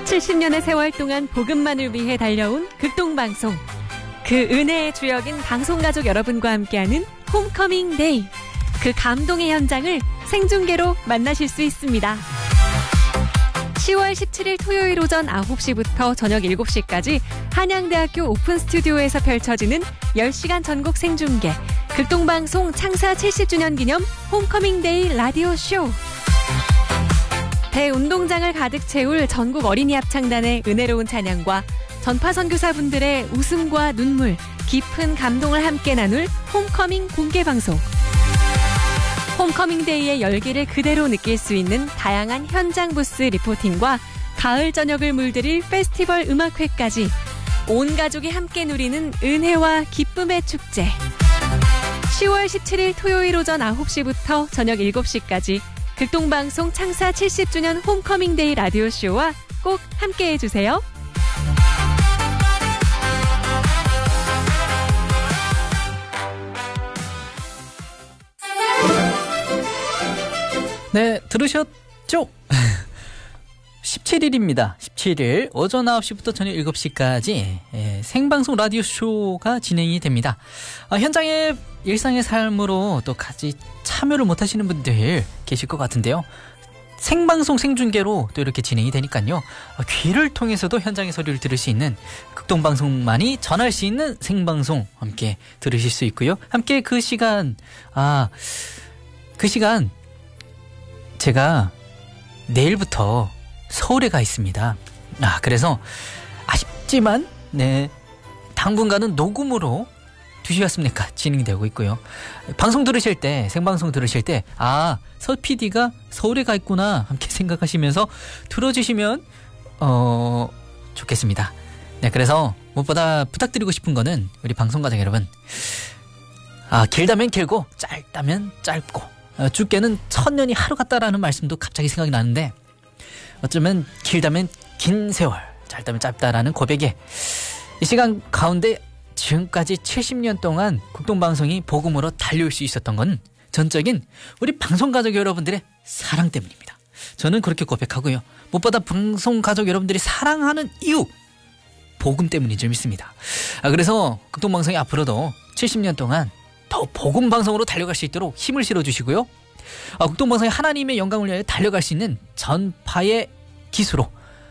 70년의 세월 동안 복음만을 위해 달려온 극동방송. 그 은혜의 주역인 방송가족 여러분과 함께하는 홈커밍 데이. 그 감동의 현장을 생중계로 만나실 수 있습니다. 10월 17일 토요일 오전 9시부터 저녁 7시까지 한양대학교 오픈 스튜디오에서 펼쳐지는 10시간 전국 생중계 극동방송 창사 70주년 기념 홈커밍 데이 라디오 쇼. 대운동장을 가득 채울 전국 어린이 합창단의 은혜로운 찬양과 전파 선교사분들의 웃음과 눈물, 깊은 감동을 함께 나눌 홈커밍 공개방송. 홈커밍데이의 열기를 그대로 느낄 수 있는 다양한 현장 부스 리포팅과 가을 저녁을 물들일 페스티벌 음악회까지 온 가족이 함께 누리는 은혜와 기쁨의 축제. 10월 17일 토요일 오전 9시부터 저녁 7시까지 극동방송 창사 70주년 홈커밍데이 라디오쇼와 꼭 함께해 주세요. 네, 들으셨죠? 17일입니다. 17일 오전 9시부터 저녁 7시까지 생방송 라디오쇼가 진행이 됩니다. 현장의 일상의 삶으로 또 같이 참여를 못하시는 분들 계실 것 같은데요. 생방송 생중계로 또 이렇게 진행이 되니까요. 귀를 통해서도 현장의 소리를 들을 수 있는 극동방송만이 전할 수 있는 생방송 함께 들으실 수 있고요. 함께 그 시간 제가 내일부터 서울에 가 있습니다. 그래서 아쉽지만 당분간은 녹음으로 2시간습니까 진행되고 있고요. 방송 들으실 때, 생방송 들으실 때 서 PD가 서울에 가 있구나 함께 생각하시면서 들어주시면 좋겠습니다. 네, 그래서 무엇보다 부탁드리고 싶은 거는 우리 방송가족 여러분, 길다면 길고 짧다면 짧고 죽게는 천년이 하루 같다라는 말씀도 갑자기 생각이 나는데, 어쩌면 길다면 긴 세월, 짧다면 짧다라는 고백에 이 시간 가운데 지금까지 70년 동안 극동방송이 복음으로 달려올 수 있었던 건 전적인 우리 방송가족 여러분들의 사랑 때문입니다. 저는 그렇게 고백하고요. 무엇보다 방송가족 여러분들이 사랑하는 이유, 복음 때문인 줄 믿습니다. 그래서 극동방송이 앞으로도 70년 동안 더 복음 방송으로 달려갈 수 있도록 힘을 실어주시고요. 극동방송이 하나님의 영광을 위하여 달려갈 수 있는 전파의 기수로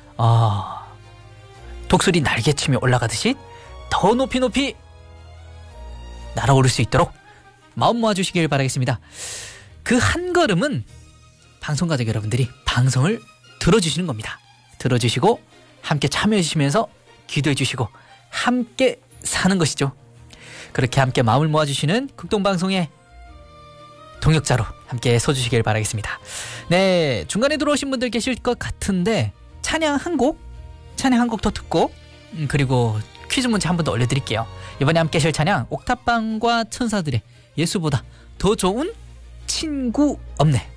독수리 날개치며 올라가듯이 더 높이 날아오를 수 있도록 마음 모아주시길 바라겠습니다. 그 한 걸음은 방송가족 여러분들이 방송을 들어주시는 겁니다. 들어주시고 함께 참여해 주시면서 기도해 주시고 함께 사는 것이죠. 그렇게 함께 마음을 모아주시는 극동방송의 동역자로 함께 서주시길 바라겠습니다. 네, 중간에 들어오신 분들 계실 것 같은데 찬양 한 곡 더 듣고 그리고 퀴즈 문제 한 번 더 올려드릴게요. 이번에 함께 하실 찬양 옥탑방과 천사들의 예수보다 더 좋은 친구 없네.